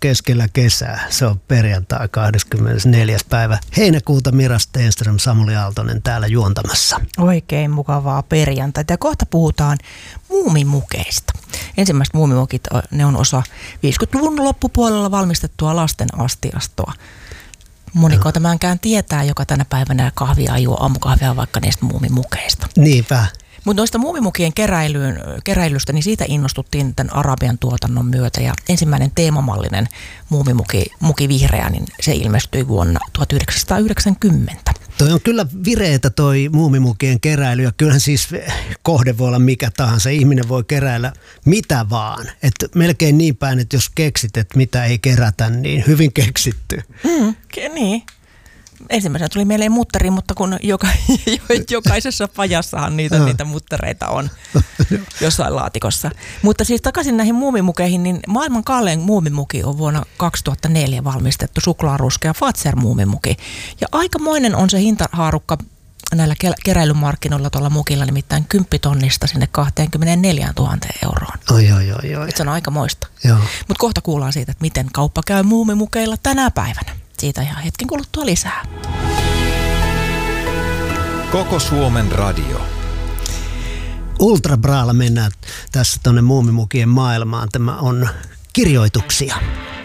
keskellä kesää. Se on perjantai 24. päivä heinäkuuta. Mira Stenström, Samuli Aaltonen täällä juontamassa. Oikein mukavaa perjantaita. Ja kohta puhutaan muumimukeista. Ensimmäiset muumimukit, ne on osa 50-luvun loppupuolella valmistettua lasten astiastoa. Moniko tämänkään tietää, joka tänä päivänä kahvia juo aamukahvia vaikka niistä muumimukeista. Niinpä. Mutta noista muumimukien keräilystä, niin siitä innostuttiin tämän Arabian tuotannon myötä. Ja ensimmäinen teemamallinen muumimuki vihreä, niin se ilmestyi vuonna 1990. Toi on kyllä vireetä toi muumimukien keräily, ja kyllähän siis kohde voi olla mikä tahansa. Ihminen voi keräillä mitä vaan. Että melkein niin päin, että jos keksit, että mitä ei kerätä, niin hyvin keksitty. Niin. Ensimmäisenä tuli mieleen mutteri, mutta kun jokaisessa pajassahan niitä muttereita on jossain laatikossa. Mutta siis takaisin näihin muumimukeihin, niin maailman kallein muumimuki on vuonna 2004 valmistettu suklaaruskea Fazer-muumimuki. Ja aikamoinen on se hintahaarukka näillä keräilymarkkinoilla tuolla mukilla, nimittäin 10 tonnista sinne 24 000 euroon. Oi. Se on aikamoista. Mutta kohta kuullaan siitä, että miten kauppa käy muumimukeilla tänä päivänä. Siitä ihan hetken kuluttua lisää. Koko Suomen radio. Ultra Bralla mennään tässä tuonne muumimukien maailmaan. Tämä on kirjoituksia.